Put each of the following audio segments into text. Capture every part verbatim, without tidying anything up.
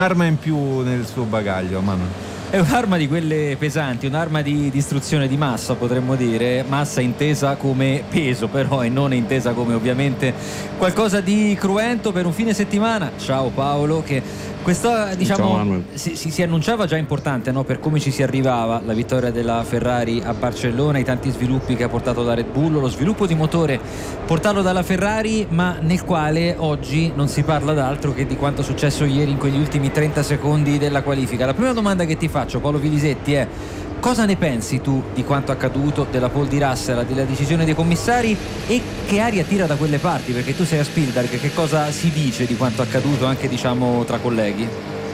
Arma in più nel suo bagaglio, Manuel. È un'arma di quelle pesanti, un'arma di distruzione di massa, potremmo dire, massa intesa come peso però, e non intesa come ovviamente qualcosa di cruento per un fine settimana. Ciao Paolo, che questa, diciamo, si, si, si annunciava già importante, no? Per come ci si arrivava, la vittoria della Ferrari a Barcellona, i tanti sviluppi che ha portato la Red Bull, lo sviluppo di motore portato dalla Ferrari, ma nel quale oggi non si parla d'altro che di quanto è successo ieri in quegli ultimi trenta secondi della qualifica. La prima domanda che ti faccio, Paolo Vilisetti, è: cosa ne pensi tu di quanto accaduto, della pole di Russell, della decisione dei commissari, e che aria tira da quelle parti? Perché tu sei a Spielberg, che cosa si dice di quanto accaduto anche, diciamo, tra colleghi?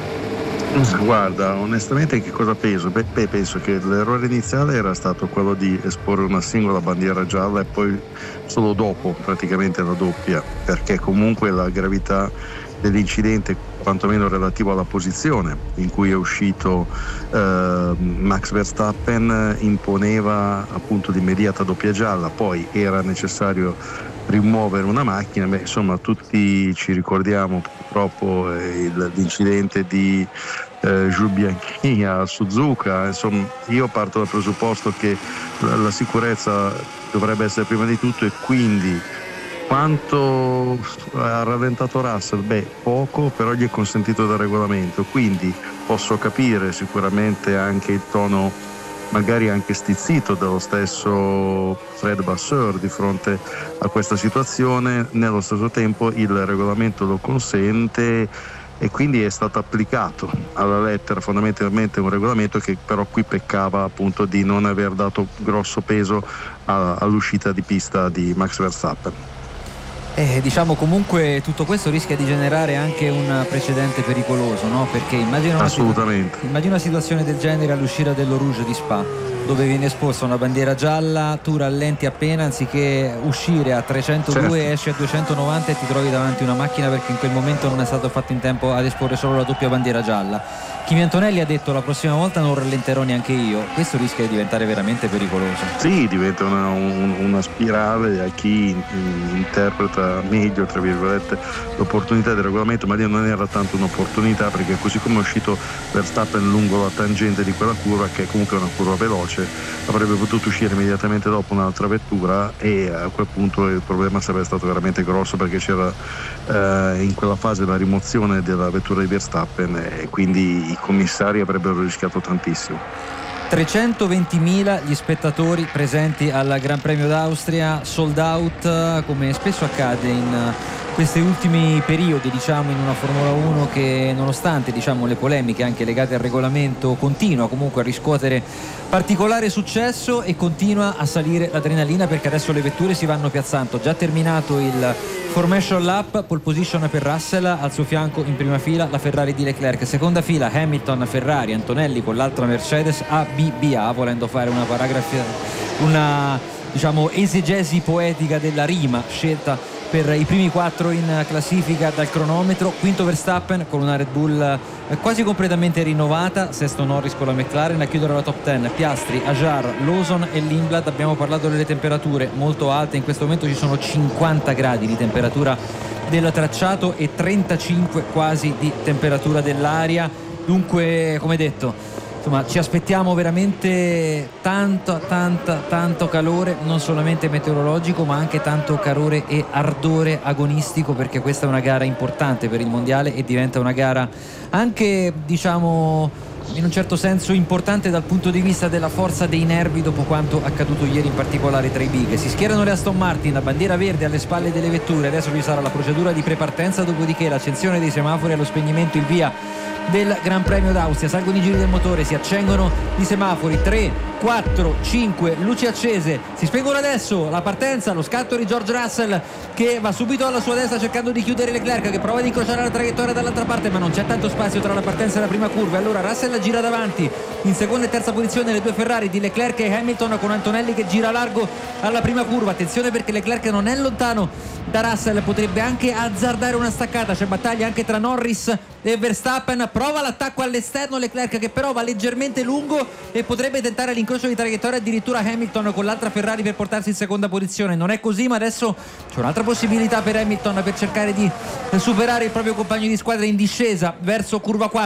Guarda, onestamente che cosa penso? Beh, beh, penso che l'errore iniziale era stato quello di esporre una singola bandiera gialla e poi solo dopo praticamente la doppia, perché comunque la gravità dell'incidente, quantomeno relativo alla posizione in cui è uscito eh, Max Verstappen, imponeva appunto l'immediata doppia gialla. Poi era necessario rimuovere una macchina. Beh, insomma, tutti ci ricordiamo purtroppo eh, l'incidente di eh, Jules Bianchi a Suzuka. Insomma, io parto dal presupposto che la, la sicurezza dovrebbe essere prima di tutto, e quindi quanto ha rallentato Russell? Beh, poco, però gli è consentito dal regolamento, quindi posso capire sicuramente anche il tono magari anche stizzito dello stesso Fred Vasseur di fronte a questa situazione. Nello stesso tempo il regolamento lo consente e quindi è stato applicato alla lettera, fondamentalmente un regolamento che però qui peccava appunto di non aver dato grosso peso a, all'uscita di pista di Max Verstappen. Eh, diciamo comunque tutto questo rischia di generare anche un precedente pericoloso, no? Perché immagina una, Assolutamente. situ- immagina una situazione del genere all'uscita dello Rouge di Spa, dove viene esposta una bandiera gialla, tu rallenti appena, anziché uscire a trecentodue, certo, esci a duecentonovanta e ti trovi davanti una macchina perché in quel momento non è stato fatto in tempo ad esporre solo la doppia bandiera gialla. Kimi Antonelli ha detto: la prossima volta non rallenterò neanche io. Questo rischia di diventare veramente pericoloso. Sì, diventa una, un, una spirale a chi in, interpreta meglio, tra virgolette, l'opportunità del regolamento, ma lì non era tanto un'opportunità, perché così come è uscito Verstappen lungo la tangente di quella curva, che è comunque una curva veloce, avrebbe potuto uscire immediatamente dopo un'altra vettura, e a quel punto il problema sarebbe stato veramente grosso, perché c'era eh, in quella fase la rimozione della vettura di Verstappen e quindi i commissari avrebbero rischiato tantissimo. trecentoventimila gli spettatori presenti al Gran Premio d'Austria, sold out, come spesso accade in questi ultimi periodi, diciamo, in una Formula uno che, nonostante, diciamo, le polemiche anche legate al regolamento, continua comunque a riscuotere particolare successo e continua a salire l'adrenalina, perché adesso le vetture si vanno piazzando. Già terminato il formation lap, pole position per Russell, al suo fianco in prima fila la Ferrari di Leclerc, seconda fila Hamilton, Ferrari, Antonelli con l'altra Mercedes, A B B A, volendo fare una paragrafia, una, diciamo, esegesi poetica della rima scelta per i primi quattro in classifica dal cronometro. Quinto Verstappen con una Red Bull quasi completamente rinnovata, sesto Norris con la McLaren. A chiudere la top dieci Piastri, Ajar, Lawson e Lindblad. Abbiamo parlato delle temperature molto alte, in questo momento ci sono cinquanta gradi di temperatura del tracciato e trentacinque quasi di temperatura dell'aria. Dunque, come detto, insomma, ci aspettiamo veramente tanto, tanta, tanto calore, non solamente meteorologico, ma anche tanto calore e ardore agonistico, perché questa è una gara importante per il mondiale e diventa una gara anche, diciamo, in un certo senso importante dal punto di vista della forza dei nervi, dopo quanto accaduto ieri in particolare tra i big. Si schierano le Aston Martin, la bandiera verde alle spalle delle vetture. Adesso ci sarà la procedura di prepartenza, dopodiché l'accensione dei semafori, allo spegnimento il via del Gran Premio d'Austria. Salgono i giri del motore, si accendono i semafori, tre, quattro, cinque, luci accese, si spengono adesso, la partenza, lo scatto di George Russell che va subito alla sua destra cercando di chiudere Leclerc, che prova ad incrociare la traiettoria dall'altra parte, ma non c'è tanto spazio tra la partenza e la prima curva. Allora Russell gira davanti, in seconda e terza posizione le due Ferrari di Leclerc e Hamilton, con Antonelli che gira largo alla prima curva. Attenzione, perché Leclerc non è lontano da Russell, potrebbe anche azzardare una staccata. C'è battaglia anche tra Norris e Verstappen, prova l'attacco all'esterno Leclerc, che però va leggermente lungo e potrebbe tentare l'incontro all'incrocio di traiettoria addirittura Hamilton con l'altra Ferrari per portarsi in seconda posizione. Non è così, ma adesso c'è un'altra possibilità per Hamilton per cercare di superare il proprio compagno di squadra in discesa verso curva quattro.